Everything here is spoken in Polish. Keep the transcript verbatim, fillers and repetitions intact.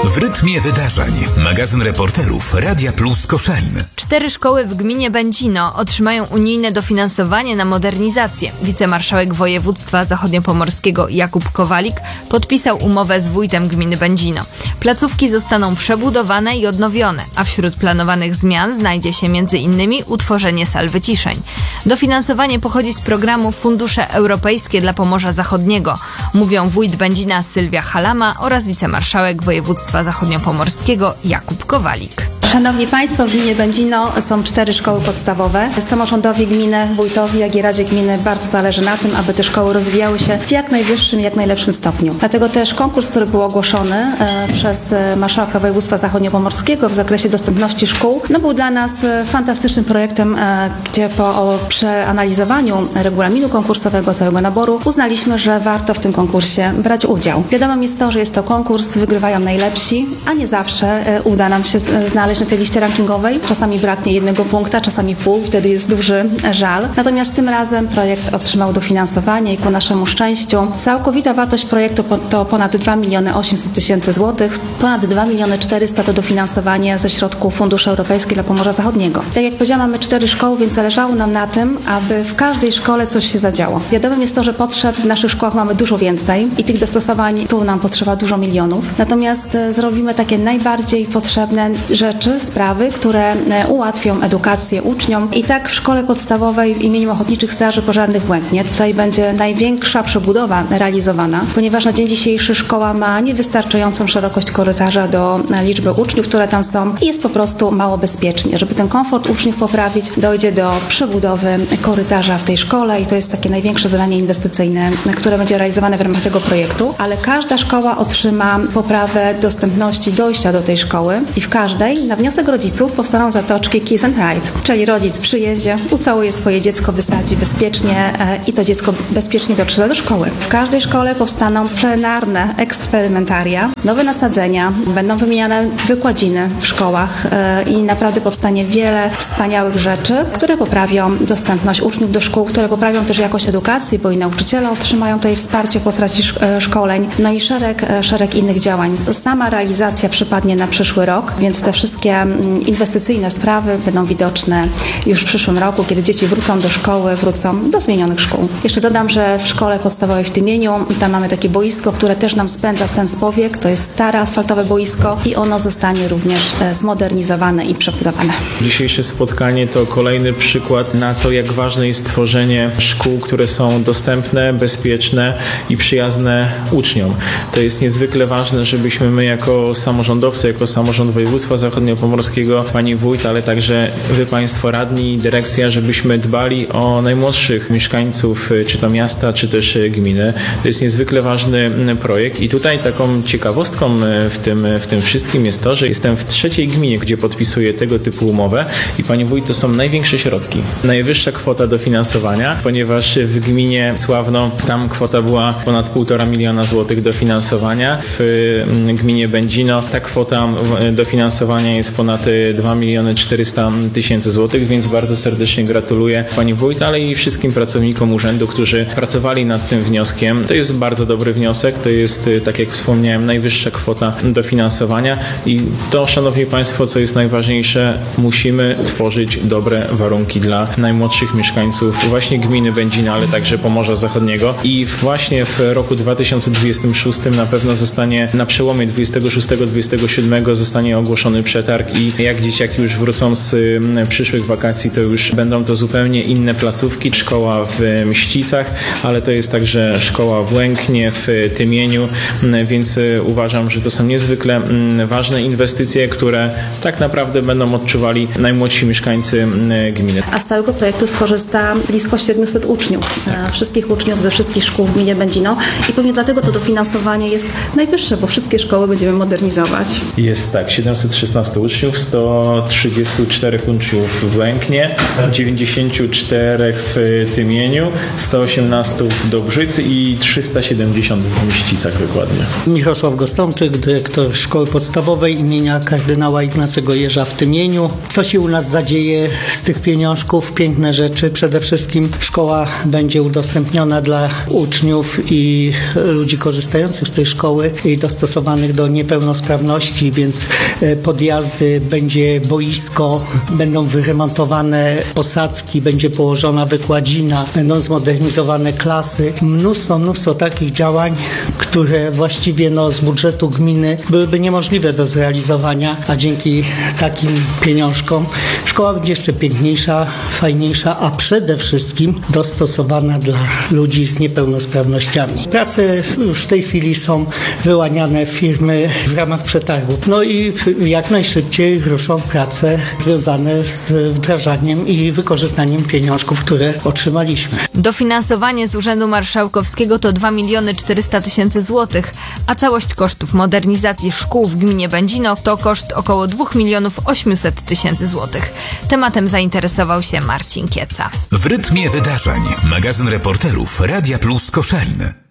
W rytmie wydarzeń. Magazyn reporterów Radia Plus Koszalin. Cztery szkoły w gminie Będzino otrzymają unijne dofinansowanie na modernizację. Wicemarszałek województwa zachodniopomorskiego Jakub Kowalik podpisał umowę z wójtem gminy Będzino. Placówki zostaną przebudowane i odnowione, a wśród planowanych zmian znajdzie się między innymi utworzenie sal wyciszeń. Dofinansowanie pochodzi z programu Fundusze Europejskie dla Pomorza Zachodniego, mówią wójt Będzina Sylwia Halama oraz wicemarszałek województwa zachodniopomorskiego Jakub Kowalik. Szanowni Państwo, w gminie Będzino są cztery szkoły podstawowe. Samorządowi gminy, wójtowi, jak i Radzie Gminy bardzo zależy na tym, aby te szkoły rozwijały się w jak najwyższym, jak najlepszym stopniu. Dlatego też konkurs, który był ogłoszony e, przez marszałka województwa zachodniopomorskiego w zakresie dostępności szkół, no był dla nas fantastycznym projektem, e, gdzie po o, przeanalizowaniu regulaminu konkursowego, całego naboru, uznaliśmy, że warto w tym konkursie brać udział. Wiadomym jest to, że jest to konkurs, wygrywają najlepsi, a nie zawsze e, uda nam się znaleźć na tej liście rankingowej. Czasami braknie jednego punkta, czasami pół, wtedy jest duży żal. Natomiast tym razem projekt otrzymał dofinansowanie i ku naszemu szczęściu całkowita wartość projektu to ponad dwa miliony osiemset tysięcy złotych, ponad dwa miliony czterysta to dofinansowanie ze środków Funduszy Europejskich dla Pomorza Zachodniego. Tak jak powiedziałam, mamy cztery szkoły, więc zależało nam na tym, aby w każdej szkole coś się zadziało. Wiadomym jest to, że potrzeb w naszych szkołach mamy dużo więcej i tych dostosowań tu nam potrzeba dużo milionów. Natomiast e, zrobimy takie najbardziej potrzebne rzeczy, sprawy, które ułatwią edukację uczniom. I tak w szkole podstawowej w imieniu Ochotniczych Straży Pożarnych w Łęknie tutaj będzie największa przebudowa realizowana, ponieważ na dzień dzisiejszy szkoła ma niewystarczającą szerokość korytarza do liczby uczniów, które tam są i jest po prostu mało bezpiecznie. Żeby ten komfort uczniów poprawić, dojdzie do przebudowy korytarza w tej szkole i to jest takie największe zadanie inwestycyjne, które będzie realizowane w ramach tego projektu, ale każda szkoła otrzyma poprawę dostępności dojścia do tej szkoły i w każdej na wniosek rodziców powstaną zatoczki Kiss and Ride, czyli rodzic przyjedzie, ucałuje swoje dziecko, wysadzi bezpiecznie e, i to dziecko bezpiecznie dotrze do szkoły. W każdej szkole powstaną plenarne eksperymentaria, nowe nasadzenia, będą wymieniane wykładziny w szkołach e, i naprawdę powstanie wiele wspaniałych rzeczy, które poprawią dostępność uczniów do szkół, które poprawią też jakość edukacji, bo i nauczyciele otrzymają tutaj wsparcie w postaci szkoleń, no i szereg, szereg innych działań. Sama realizacja przypadnie na przyszły rok, więc te wszystkie inwestycyjne sprawy będą widoczne już w przyszłym roku, kiedy dzieci wrócą do szkoły, wrócą do zmienionych szkół. Jeszcze dodam, że w szkole podstawowej w Tymieniu tam mamy takie boisko, które też nam spędza sens powiek. To jest stare asfaltowe boisko i ono zostanie również zmodernizowane i przebudowane. Dzisiejsze spotkanie to kolejny przykład na to, jak ważne jest tworzenie szkół, które są dostępne, bezpieczne i przyjazne uczniom. To jest niezwykle ważne, żebyśmy my jako samorządowcy, jako samorząd województwa zachodniopomorskiego, pani wójt, ale także wy państwo radni, dyrekcja, żebyśmy dbali o najmłodszych mieszkańców czy to miasta, czy też gminy. To jest niezwykle ważny projekt i tutaj taką ciekawostką w tym, w tym wszystkim jest to, że jestem w trzeciej gminie, gdzie podpisuję tego typu umowę i pani wójt, to są największe środki. Najwyższa kwota dofinansowania, ponieważ w gminie Sławno tam kwota była ponad półtora miliona złotych dofinansowania. W gminie Będzino ta kwota dofinansowania jest ponad dwa miliony czterysta tysięcy złotych, więc bardzo serdecznie gratuluję pani wójt, ale i wszystkim pracownikom urzędu, którzy pracowali nad tym wnioskiem. To jest bardzo dobry wniosek, to jest, tak jak wspomniałem, najwyższa kwota dofinansowania i to, szanowni państwo, co jest najważniejsze, musimy tworzyć dobre warunki dla najmłodszych mieszkańców właśnie gminy Będzina, ale także Pomorza Zachodniego i właśnie w roku dwa tysiące dwudziestym szóstym na pewno zostanie na przełomie dwudziestego szóstego dwudziestego siódmego zostanie ogłoszony przetarg i jak dzieciaki już wrócą z przyszłych wakacji, to już będą to zupełnie inne placówki. Szkoła w Mścicach, ale to jest także szkoła w Łęknie, w Tymieniu, więc uważam, że to są niezwykle ważne inwestycje, które tak naprawdę będą odczuwali najmłodsi mieszkańcy gminy. A z całego projektu skorzysta blisko siedmiuset uczniów, tak. Wszystkich uczniów ze wszystkich szkół w gminie Będzino i pewnie dlatego to dofinansowanie jest najwyższe, bo wszystkie szkoły będziemy modernizować. Jest tak, siedemset szesnaście uczniów, sto trzydzieści cztery uczniów w Łęknie, dziewięćdziesiąt cztery w Tymieniu, sto osiemnaście w Dobrzycy i trzysta siedemdziesiąt w Mścicach dokładnie. Mirosław Gostączyk, dyrektor Szkoły Podstawowej imienia kardynała Ignacego Jerza w Tymieniu. Co się u nas zadzieje z tych pieniążków? Piękne rzeczy. Przede wszystkim szkoła będzie udostępniona dla uczniów i ludzi korzystających z tej szkoły i dostosowanych do niepełnosprawności, więc podjazdy, będzie boisko, będą wyremontowane posadzki, będzie położona wykładzina, będą zmodernizowane klasy. Mnóstwo, mnóstwo takich działań, które właściwie no, z budżetu gminy byłyby niemożliwe do zrealizowania, a dzięki takim pieniążkom szkoła będzie jeszcze piękniejsza, fajniejsza, a przede wszystkim dostosowana dla ludzi z niepełnosprawnościami. Prace już w tej chwili są wyłaniane firmy w ramach przetargu. No i jak najszybciej ruszą prace związane z wdrażaniem i wykorzystaniem pieniążków, które otrzymaliśmy. Dofinansowanie z Urzędu Marszałkowskiego to dwa miliony czterysta tysięcy złotych, a całość kosztów modernizacji szkół w gminie Będzino to koszt około dwa miliony osiemset tysięcy złotych. Tematem zainteresował się Marcin Kieca. W rytmie wydarzeń. Magazyn reporterów Radia Plus Koszalin.